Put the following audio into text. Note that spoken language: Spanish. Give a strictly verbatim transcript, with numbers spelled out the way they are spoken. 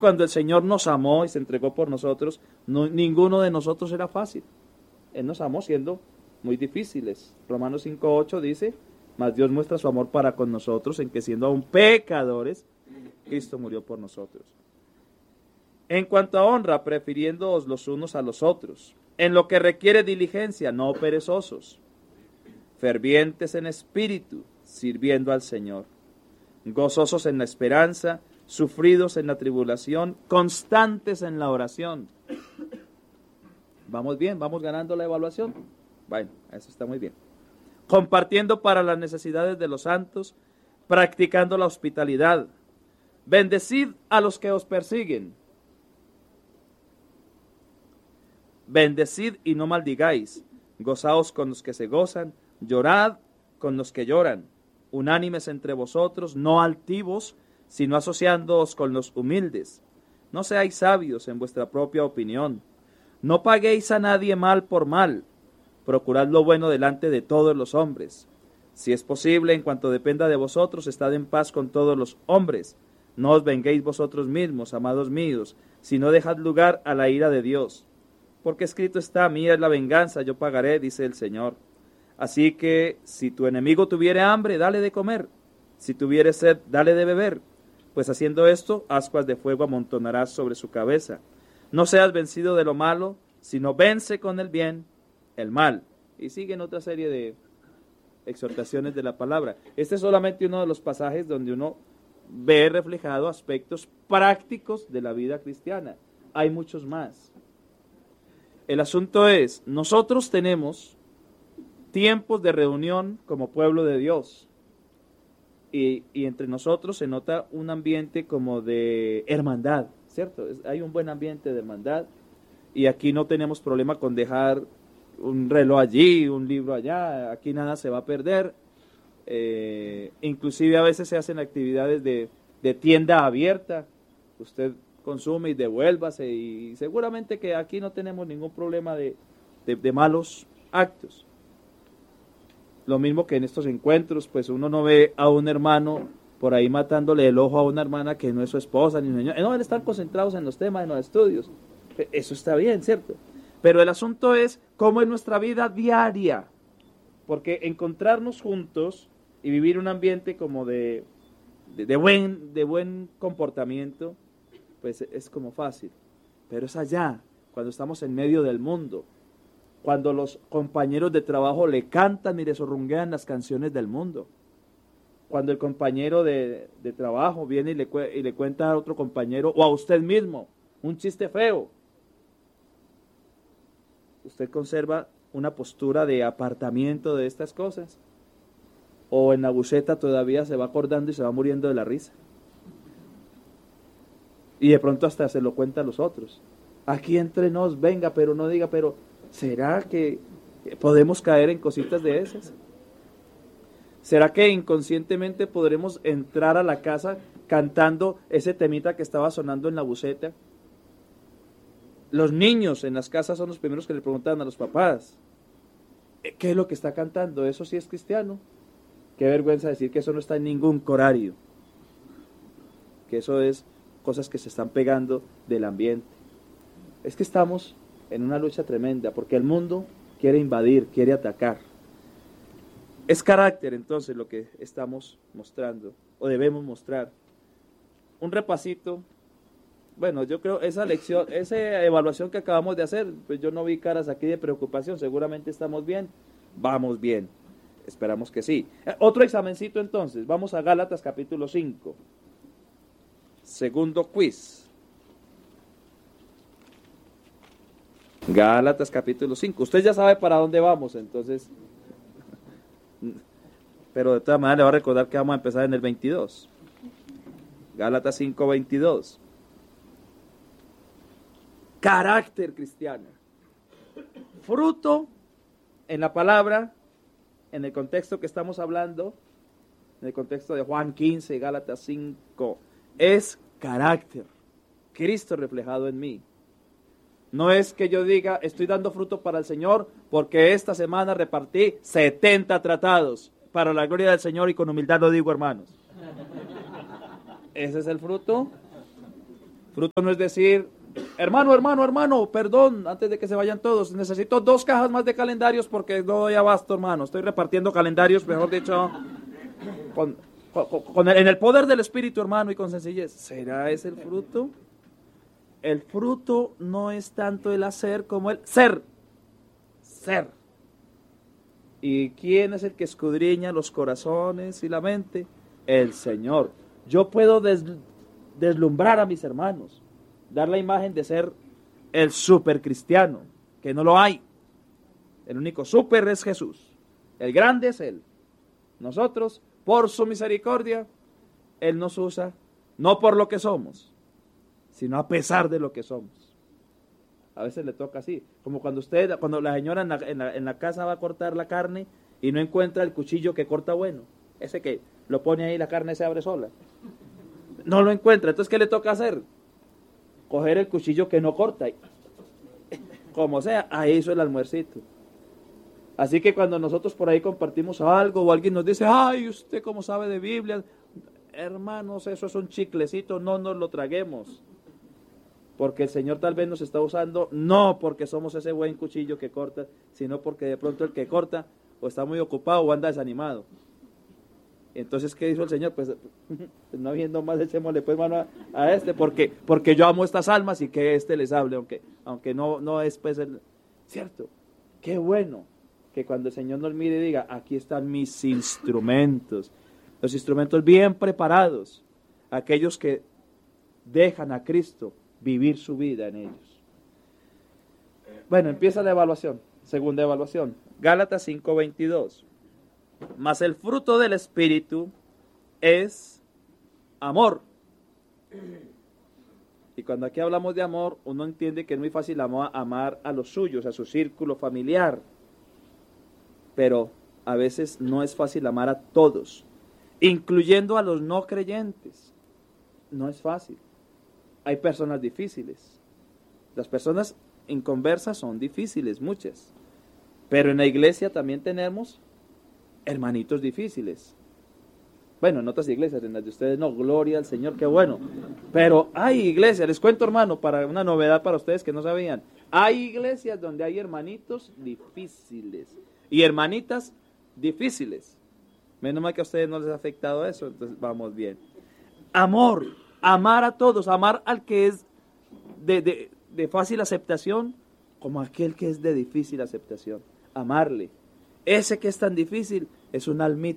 cuando el Señor nos amó y se entregó por nosotros, no, ninguno de nosotros era fácil. Él nos amó siendo muy difíciles. Romanos cinco ocho dice, mas Dios muestra su amor para con nosotros en que siendo aún pecadores, Cristo murió por nosotros. En cuanto a honra, prefiriéndoos los unos a los otros. En lo que requiere diligencia, no perezosos. Fervientes en espíritu, sirviendo al Señor. Gozosos en la esperanza, sufridos en la tribulación, constantes en la oración. ¿Vamos bien? ¿Vamos ganando la evaluación? Bueno, eso está muy bien. Compartiendo para las necesidades de los santos, practicando la hospitalidad. Bendecid a los que os persiguen. Bendecid y no maldigáis. Gozaos con los que se gozan, llorad con los que lloran. Unánimes entre vosotros, no altivos, sino asociándoos con los humildes. No seáis sabios en vuestra propia opinión. No paguéis a nadie mal por mal. Procurad lo bueno delante de todos los hombres. Si es posible, en cuanto dependa de vosotros, estad en paz con todos los hombres. No os venguéis vosotros mismos, amados míos, sino dejad lugar a la ira de Dios. Porque escrito está, mía es la venganza, yo pagaré, dice el Señor. Así que, si tu enemigo tuviere hambre, dale de comer. Si tuviere sed, dale de beber. Pues haciendo esto, ascuas de fuego amontonarás sobre su cabeza. No seas vencido de lo malo, sino vence con el bien el mal. Y siguen otra serie de exhortaciones de la palabra. Este es solamente uno de los pasajes donde uno ve reflejado aspectos prácticos de la vida cristiana. Hay muchos más. El asunto es, nosotros tenemos tiempos de reunión como pueblo de Dios. Y, y entre nosotros se nota un ambiente como de hermandad, ¿cierto? Hay un buen ambiente de hermandad y aquí no tenemos problema con dejar un reloj allí, un libro allá, aquí nada se va a perder. Eh, inclusive a veces se hacen actividades de, de tienda abierta, usted consume y devuélvase y seguramente que aquí no tenemos ningún problema de, de, de malos actos. Lo mismo que en estos encuentros, pues uno no ve a un hermano por ahí matándole el ojo a una hermana que no es su esposa ni su señora. No, están concentrados en los temas, en los estudios. Eso está bien, ¿cierto? Pero el asunto es cómo es nuestra vida diaria. Porque encontrarnos juntos y vivir un ambiente como de, de, de, buen, de buen comportamiento, pues es como fácil. Pero es allá, cuando estamos en medio del mundo. Cuando los compañeros de trabajo le cantan y le sorrunguean las canciones del mundo. Cuando el compañero de, de trabajo viene y le, y le cuenta a otro compañero o a usted mismo un chiste feo. ¿Usted conserva una postura de apartamiento de estas cosas? ¿O en la buceta todavía se va acordando y se va muriendo de la risa? Y de pronto hasta se lo cuenta a los otros. Aquí entre nos, venga, pero no diga, pero... ¿será que podemos caer en cositas de esas? ¿Será que inconscientemente podremos entrar a la casa cantando ese temita que estaba sonando en la buceta? Los niños en las casas son los primeros que le preguntan a los papás, ¿qué es lo que está cantando? ¿Eso sí es cristiano? Qué vergüenza decir que eso no está en ningún corario, que eso es cosas que se están pegando del ambiente. Es que estamos en una lucha tremenda, porque el mundo quiere invadir, quiere atacar. Es carácter entonces lo que estamos mostrando, o debemos mostrar. Un repasito, bueno, yo creo esa lección, esa evaluación que acabamos de hacer, pues yo no vi caras aquí de preocupación, seguramente estamos bien, vamos bien, esperamos que sí. Eh, otro examencito entonces, vamos a Gálatas capítulo cinco, segundo quiz. Gálatas capítulo cinco. Usted ya sabe para dónde vamos, entonces. Pero de todas maneras le va a recordar que vamos a empezar en el veintidós. Gálatas cinco, veintidós. Carácter cristiano. Fruto en la palabra, en el contexto que estamos hablando, en el contexto de Juan quince, Gálatas cinco, es carácter. Cristo reflejado en mí. No es que yo diga, estoy dando fruto para el Señor, porque esta semana repartí setenta tratados, para la gloria del Señor, y con humildad lo digo, hermanos. Ese es el fruto. Fruto no es decir, hermano, hermano, hermano, perdón, antes de que se vayan todos, necesito dos cajas más de calendarios porque no doy abasto, hermano. Estoy repartiendo calendarios, mejor dicho, con, con, con el, en el poder del Espíritu, hermano, y con sencillez. ¿Será ese el fruto? El fruto no es tanto el hacer como el ser. Ser. ¿Y quién es el que escudriña los corazones y la mente? El Señor. Yo puedo des, deslumbrar a mis hermanos, dar la imagen de ser el super cristiano, que no lo hay. El único super es Jesús. El grande es Él. Nosotros, por su misericordia, Él nos usa, no por lo que somos, sino a pesar de lo que somos. A veces le toca así, como cuando usted, cuando la señora en la, en, la, en la casa va a cortar la carne y no encuentra el cuchillo que corta bueno, ese que lo pone ahí y la carne se abre sola. No lo encuentra, entonces ¿qué le toca hacer? Coger el cuchillo que no corta, y, como sea, ahí hizo el almuercito. Así que cuando nosotros por ahí compartimos algo o alguien nos dice, ay, ¿usted cómo sabe de Biblia? Hermanos, eso es un chiclecito, no nos lo traguemos. Porque el Señor tal vez nos está usando, no porque somos ese buen cuchillo que corta, sino porque de pronto el que corta o está muy ocupado o anda desanimado. Entonces, ¿qué hizo el Señor? Pues, no habiendo más, echémosle pues mano a, a este, porque, porque yo amo estas almas y que este les hable, aunque, aunque no, no es pues el... ¿Cierto? Qué bueno que cuando el Señor nos mire y diga, aquí están mis instrumentos, los instrumentos bien preparados, aquellos que dejan a Cristo vivir su vida en ellos. Bueno, empieza la evaluación, segunda evaluación, Gálatas cinco veintidós. Mas el fruto del Espíritu es amor. Y cuando aquí hablamos de amor, uno entiende que es muy fácil amar a los suyos, a su círculo familiar. Pero a veces no es fácil amar a todos, incluyendo a los no creyentes. No es fácil. Hay personas difíciles. Las personas inconversas son difíciles, muchas. Pero en la iglesia también tenemos hermanitos difíciles. Bueno, en otras iglesias, en las de ustedes no, gloria al Señor, qué bueno. Pero hay iglesias, les cuento hermano, para una novedad para ustedes que no sabían. Hay iglesias donde hay hermanitos difíciles y hermanitas difíciles. Menos mal que a ustedes no les ha afectado eso, entonces vamos bien. Amor, amar a todos, amar al que es de, de, de fácil aceptación como aquel que es de difícil aceptación. Amarle. Ese que es tan difícil es un almita